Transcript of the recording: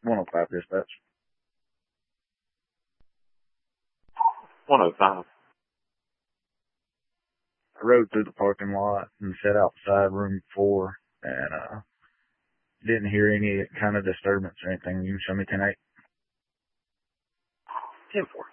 105 dispatch. 105. I rode through the parking lot and sat outside room 4 and didn't hear any kind of disturbance or anything. You can show me 10-8. 10-4.